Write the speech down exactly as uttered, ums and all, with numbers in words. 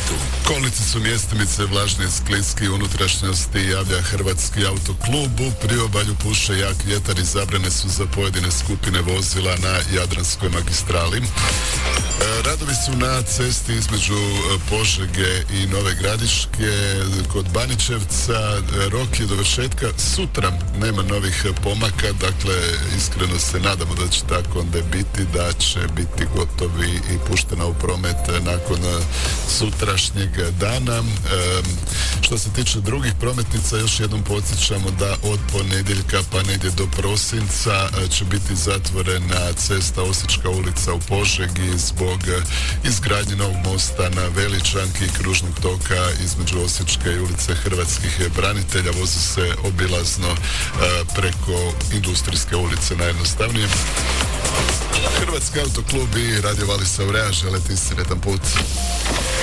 autu. Kolnici su mjestimice, vlažne skliski unutrašnjosti, javlja Hrvatski autoklub. U priobalju puše jak vjetar i zabrane su za pojedine skupine vozila na Jadranskoj magistrali. Radovi su na cesti između Požege i Nove Gradiške kod Baničevca. Rok je dovršetka sutra, nema novih pomaka, dakle iskreno se nadamo da će tako onda biti, da će biti gotovi i puštena u promet nakon sutrašnjeg dana. E, što se tiče drugih prometnica, još jednom podsjećamo da od ponedjeljka pa negdje do prosinca će biti zatvorena cesta Osječka ulica u Požegi zbog izgradnje novog mosta na Veličanki i kružnog toka između Osječke i ulice Hrvatskih branitelja. Vozi se obilazno e, preko Industrijske ulice najjednostavnije. Hrvatski autoklub i Radio Vali Savreja žele ti sretan put.